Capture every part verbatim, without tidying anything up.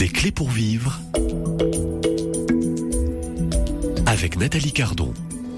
Des clés pour vivre avec Nathalie Cardon.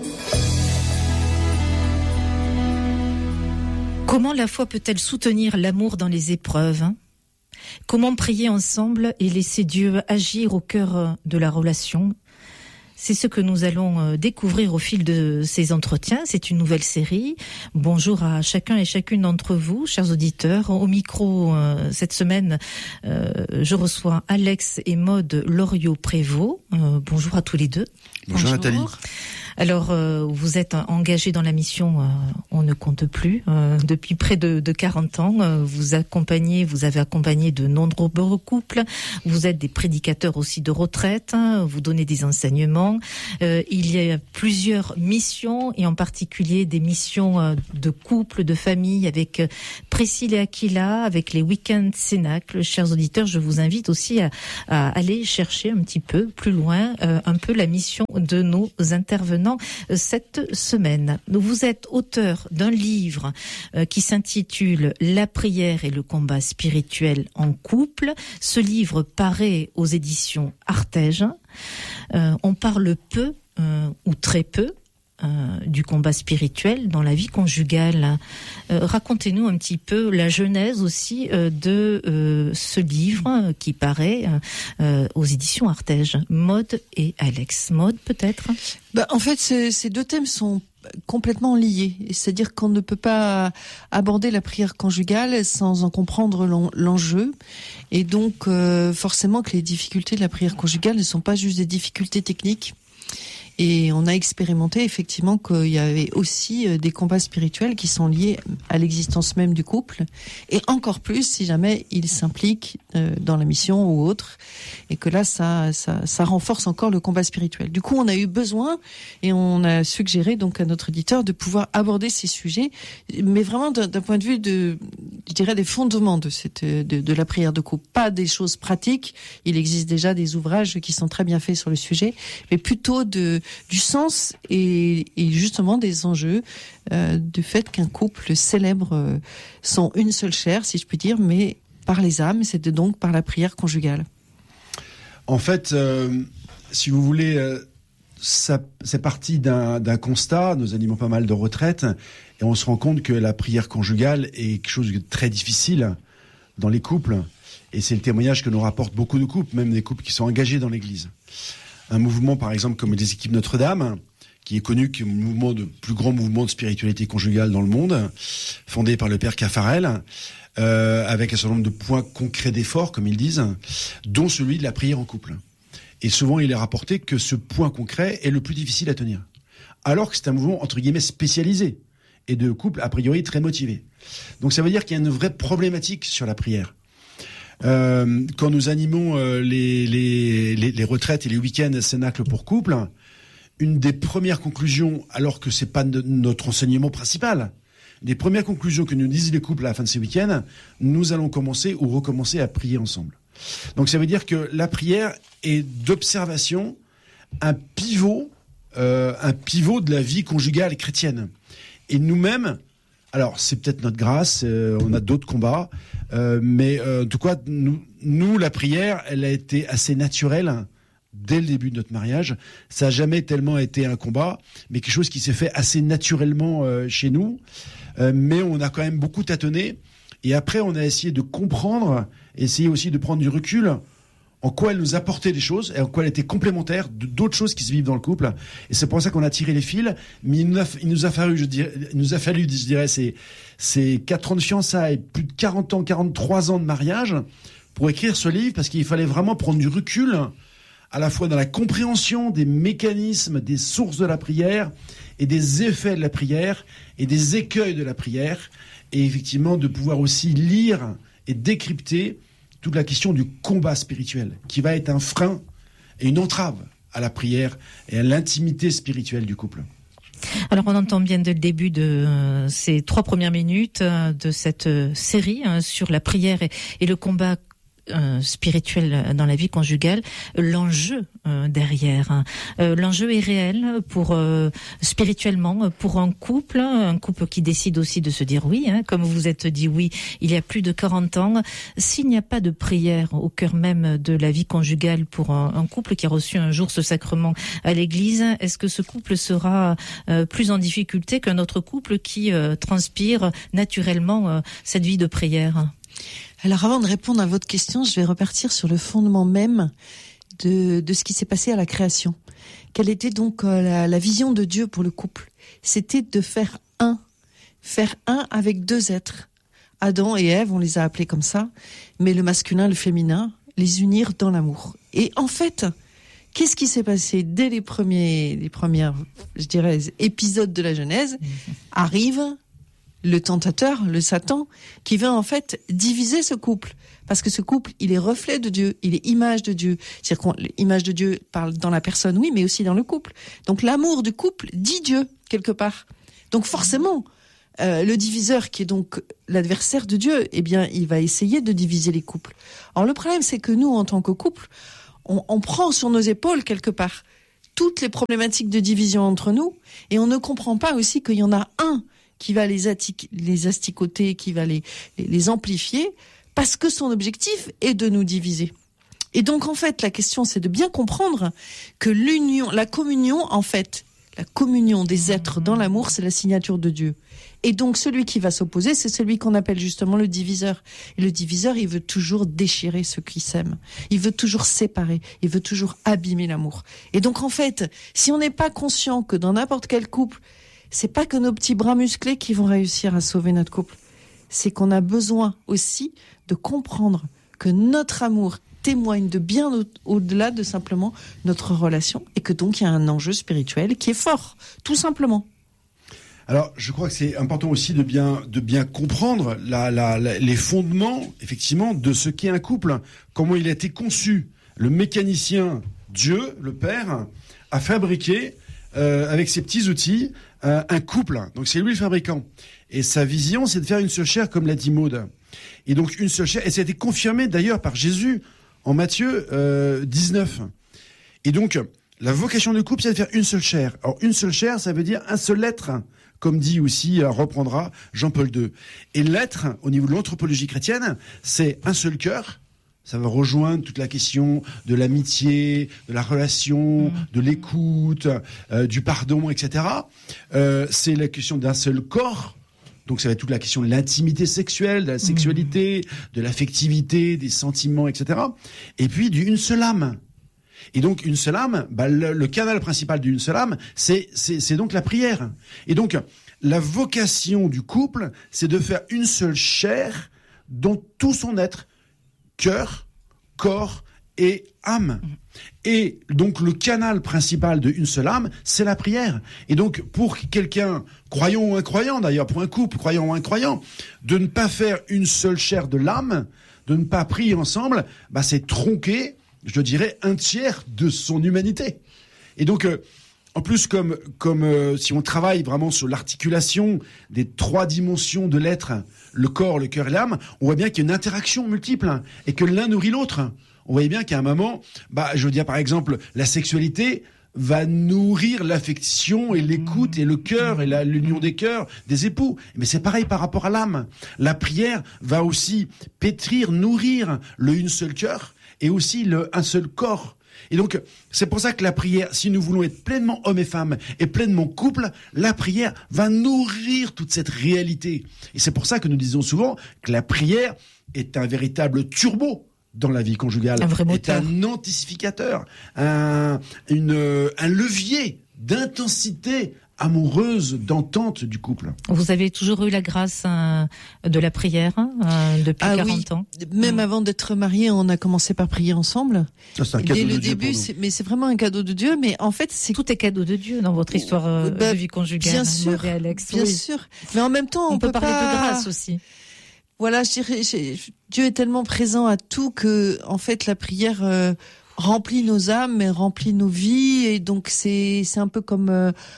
Comment la foi peut-elle soutenir l'amour dans les épreuves ? Comment prier ensemble et laisser Dieu agir au cœur de la relation ? C'est ce que nous allons découvrir au fil de ces entretiens. C'est une nouvelle série. Bonjour à chacun et chacune d'entre vous, chers auditeurs. Au micro, euh, cette semaine, euh, je reçois Alex et Maude Loriot-Prévost. Euh, bonjour à tous les deux. Bonjour, bonjour. Nathalie. Alors, euh, vous êtes engagés dans la mission euh, On ne compte plus. Euh, depuis près de, de quarante ans, euh, vous accompagnez, vous avez accompagné de nombreux couples. Vous êtes des prédicateurs aussi de retraite. Hein, vous donnez des enseignements. Euh, il y a plusieurs missions, et en particulier des missions euh, de couple, de famille, avec euh, Priscille et Aquila, avec les week-ends Cénacle. Chers auditeurs, je vous invite aussi à, à aller chercher un petit peu plus loin, euh, un peu la mission de nos intervenants cette semaine. Vous êtes auteur d'un livre euh, qui s'intitule La prière et le combat spirituel en couple. Ce livre paraît aux éditions Artege. Euh, on parle peu euh, ou très peu euh, du combat spirituel dans la vie conjugale. Euh, racontez-nous un petit peu la genèse aussi euh, de euh, ce livre euh, qui paraît euh, aux éditions Artege. Maude et Alex. Maude, peut-être ? Bah, en fait, ces, ces deux thèmes sont complètement liés. C'est-à-dire qu'on ne peut pas aborder la prière conjugale sans en comprendre l'en, l'enjeu. Et donc, euh, forcément que les difficultés de la prière conjugale ne sont pas juste des difficultés techniques. Et on a expérimenté effectivement qu'il y avait aussi des combats spirituels qui sont liés à l'existence même du couple, et encore plus si jamais il s'implique dans la mission ou autre, et que là ça, ça, ça renforce encore le combat spirituel. Du coup, on a eu besoin et on a suggéré donc à notre éditeur de pouvoir aborder ces sujets, mais vraiment d'un, d'un point de vue de, je dirais, des fondements de cette, de, de la prière de couple, pas des choses pratiques. Il existe déjà des ouvrages qui sont très bien faits sur le sujet, mais plutôt de du sens et, et justement des enjeux euh, du fait qu'un couple célèbre euh, son une seule chair, si je puis dire, mais par les âmes, c'est donc par la prière conjugale. En fait, euh, si vous voulez, euh, ça, c'est parti d'un, d'un constat. Nous animons pas mal de retraites et on se rend compte que la prière conjugale est quelque chose de très difficile dans les couples. Et c'est le témoignage que nous rapportent beaucoup de couples, même des couples qui sont engagés dans l'Église. Un mouvement, par exemple, comme les équipes Notre-Dame, qui est connu comme le mouvement de plus grand mouvement de spiritualité conjugale dans le monde, fondé par le père Caffarel, euh, avec un certain nombre de points concrets d'effort, comme ils disent, dont celui de la prière en couple. Et souvent, il est rapporté que ce point concret est le plus difficile à tenir, alors que c'est un mouvement entre guillemets spécialisé et de couples a priori très motivés. Donc, ça veut dire qu'il y a une vraie problématique sur la prière. Euh, quand nous animons euh, les, les, les, les retraites et les week-ends Cénacle pour couple, une des premières conclusions, alors que c'est pas de, notre enseignement principal, des premières conclusions que nous disent les couples à la fin de ces week-ends, nous allons commencer ou recommencer à prier ensemble. Donc ça veut dire que la prière est d'observation un pivot, euh, un pivot de la vie conjugale chrétienne. Et nous-mêmes, alors c'est peut-être notre grâce, euh, on a d'autres combats, euh, mais euh, en tout cas, nous, nous, la prière, elle a été assez naturelle dès le début de notre mariage. Ça n'a jamais tellement été un combat, mais quelque chose qui s'est fait assez naturellement euh, chez nous. Euh, mais on a quand même beaucoup tâtonné. Et après, on a essayé de comprendre, essayer aussi de prendre du recul, en quoi elle nous apportait des choses et en quoi elle était complémentaire de d'autres choses qui se vivent dans le couple. Et c'est pour ça qu'on a tiré les fils. Mais il nous a, il nous a fallu, je dirais, il nous a fallu, je dirais, ces, ces quatre ans de fiançailles, plus de quarante ans, quarante-trois ans de mariage pour écrire ce livre, parce qu'il fallait vraiment prendre du recul, à la fois dans la compréhension des mécanismes, des sources de la prière et des effets de la prière et des écueils de la prière, et effectivement de pouvoir aussi lire et décrypter toute la question du combat spirituel, qui va être un frein et une entrave à la prière et à l'intimité spirituelle du couple. Alors on entend bien dès le début de euh, ces trois premières minutes euh, de cette euh, série hein, sur la prière et, et le combat euh, spirituel dans la vie conjugale, l'enjeu euh, derrière. Euh, l'enjeu est réel pour euh, spirituellement pour un couple, un couple qui décide aussi de se dire oui, hein, comme vous êtes dit oui, il y a plus de quarante ans. S'il n'y a pas de prière au cœur même de la vie conjugale pour un, un couple qui a reçu un jour ce sacrement à l'église, est-ce que ce couple sera euh, plus en difficulté qu'un autre couple qui euh, transpire naturellement euh, cette vie de prière? Alors avant de répondre à votre question, je vais repartir sur le fondement même de, de ce qui s'est passé à la création. Quelle était donc euh, la, la vision de Dieu pour le couple? C'était de faire un, faire un avec deux êtres. Adam et Ève, on les a appelés comme ça, mais le masculin, le féminin, les unir dans l'amour. Et en fait, qu'est-ce qui s'est passé dès les premiers, les premières, je dirais, épisodes de la Genèse? Arrive le tentateur, le Satan, qui veut en fait diviser ce couple. Parce que ce couple, il est reflet de Dieu, il est image de Dieu. C'est-à-dire que l'image de Dieu parle dans la personne, oui, mais aussi dans le couple. Donc l'amour du couple dit Dieu, quelque part. Donc forcément, euh, le diviseur, qui est donc l'adversaire de Dieu, eh bien, il va essayer de diviser les couples. Alors le problème, c'est que nous, en tant que couple, on, on prend sur nos épaules, quelque part, toutes les problématiques de division entre nous, et on ne comprend pas aussi qu'il y en a un qui va les, attic- les asticoter, qui va les, les, les amplifier, parce que son objectif est de nous diviser. Et donc, en fait, la question, c'est de bien comprendre que l'union, la communion, en fait, la communion des êtres dans l'amour, c'est la signature de Dieu. Et donc, celui qui va s'opposer, c'est celui qu'on appelle justement le diviseur. Et le diviseur, il veut toujours déchirer ceux qui s'aiment. Il veut toujours séparer. Il veut toujours abîmer l'amour. Et donc, en fait, si on n'est pas conscient que dans n'importe quel couple, c'est pas que nos petits bras musclés qui vont réussir à sauver notre couple. C'est qu'on a besoin aussi de comprendre que notre amour témoigne de bien au- au-delà de simplement notre relation, et que donc il y a un enjeu spirituel qui est fort, tout simplement. Alors, je crois que c'est important aussi de bien, de bien comprendre la, la, la, les fondements, effectivement, de ce qu'est un couple, comment il a été conçu. Le mécanicien, Dieu, le Père, a fabriqué, euh, avec ses petits outils, euh, un couple. Donc, c'est lui le fabricant. Et sa vision, c'est de faire une seule chair, comme l'a dit Maud. Et donc, une seule chair, et ça a été confirmé d'ailleurs par Jésus en Matthieu euh, dix-neuf. Et donc, la vocation du couple, c'est de faire une seule chair. Alors, une seule chair, ça veut dire un seul être, comme dit aussi, euh, reprendra Jean-Paul deux. Et l'être, au niveau de l'anthropologie chrétienne, c'est un seul cœur. Ça va rejoindre toute la question de l'amitié, de la relation, mmh. de l'écoute, euh, du pardon, et cetera. Euh, c'est la question d'un seul corps. Donc ça va être toute la question de l'intimité sexuelle, de la sexualité, mmh. de l'affectivité, des sentiments, et cetera. Et puis d'une seule âme. Et donc une seule âme, bah, le, le canal principal d'une seule âme, c'est, c'est, c'est donc la prière. Et donc la vocation du couple, c'est de faire une seule chair dans tout son être, cœur, corps et âme. Et donc le canal principal de une seule âme, c'est la prière. Et donc pour quelqu'un, croyant ou incroyant d'ailleurs, pour un couple, croyant ou incroyant, de ne pas faire une seule chair de l'âme, de ne pas prier ensemble, bah c'est tronquer, je dirais, un tiers de son humanité. Et donc, euh, en plus, comme, comme euh, si on travaille vraiment sur l'articulation des trois dimensions de l'être, le corps, le cœur et l'âme, on voit bien qu'il y a une interaction multiple, hein, et que l'un nourrit l'autre. On voit bien qu'à un moment, bah, je veux dire par exemple, la sexualité va nourrir l'affection et l'écoute et le cœur et la, l'union des cœurs des époux. Mais c'est pareil par rapport à l'âme. La prière va aussi pétrir, nourrir le une seul cœur et aussi le un seul corps. Et donc, c'est pour ça que la prière, si nous voulons être pleinement hommes et femmes et pleinement couple, la prière va nourrir toute cette réalité. Et c'est pour ça que nous disons souvent que la prière est un véritable turbo dans la vie conjugale, un vrai moteur, est un antificateur, un, une, un levier d'intensité amoureuse, d'entente du couple. Vous avez toujours eu la grâce euh, de la prière euh, depuis ah quarante oui. ans. Même mmh. avant d'être mariés, on a commencé par prier ensemble. Ça, c'est un cadeau Dès de le Dieu début, pour nous. c'est, mais c'est vraiment un cadeau de Dieu. Mais en fait, c'est tout est cadeau de Dieu dans votre histoire euh, bah, de vie conjugale. Bien sûr, Maud et Alex. bien oui. sûr. Mais en même temps, on, on peut, peut parler pas... de grâce aussi. Voilà, je dirais, je, Dieu est tellement présent à tout que, en fait, la prière euh, remplit nos âmes, mais remplit nos vies, et donc c'est c'est un peu comme euh,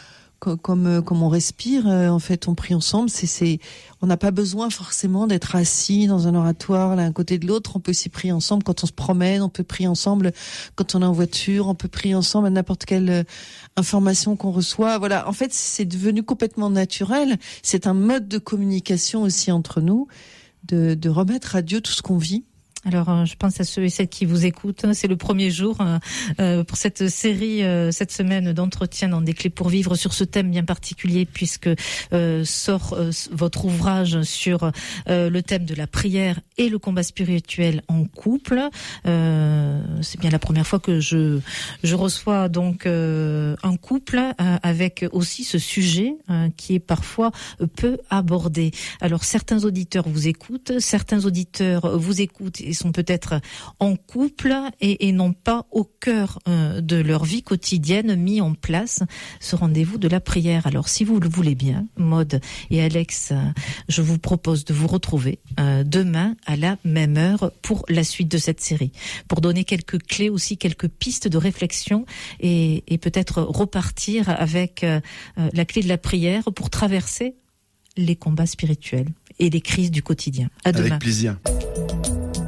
comme comme on respire. En fait, on prie ensemble. C'est c'est on n'a pas besoin forcément d'être assis dans un oratoire l'un à côté de l'autre. On peut aussi prier ensemble quand on se promène. On peut prier ensemble quand on est en voiture. On peut prier ensemble à n'importe quelle information qu'on reçoit. Voilà. En fait, c'est devenu complètement naturel. C'est un mode de communication aussi entre nous, de de remettre à Dieu tout ce qu'on vit. Alors, je pense à ceux et celles qui vous écoutent. C'est le premier jour euh, pour cette série, euh, cette semaine d'entretien dans Des Clés pour Vivre sur ce thème bien particulier, puisque euh, sort euh, votre ouvrage sur euh, le thème de la prière et le combat spirituel en couple. Euh, c'est bien la première fois que je je reçois donc euh, un couple euh, avec aussi ce sujet euh, qui est parfois peu abordé. Alors, certains auditeurs vous écoutent, certains auditeurs vous écoutent et sont peut-être en couple et, et n'ont pas au cœur euh, de leur vie quotidienne mis en place ce rendez-vous de la prière. Alors, si vous le voulez bien, Maud et Alex, euh, je vous propose de vous retrouver euh, demain à la même heure pour la suite de cette série, pour donner quelques clés aussi, quelques pistes de réflexion et, et peut-être repartir avec euh, la clé de la prière pour traverser les combats spirituels et les crises du quotidien. À demain. Avec plaisir.